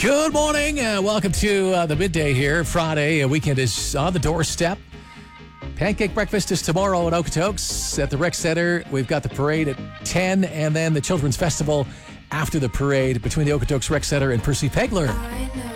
Good morning. Welcome to the midday here. Friday. A weekend is on the doorstep. Pancake breakfast is tomorrow at Okotoks at the Rec Center. We've got the parade at 10 and then the Children's Festival after the parade between the Okotoks Rec Center and Percy Pegler.